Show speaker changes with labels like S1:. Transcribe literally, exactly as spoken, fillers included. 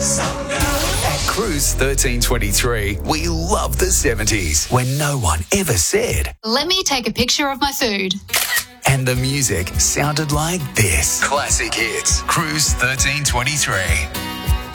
S1: At Cruise thirteen twenty-three, we love the seventies, when no one ever said,
S2: "Let me take a picture of my food."
S1: And the music sounded like this. Classic hits. Cruise thirteen twenty-three.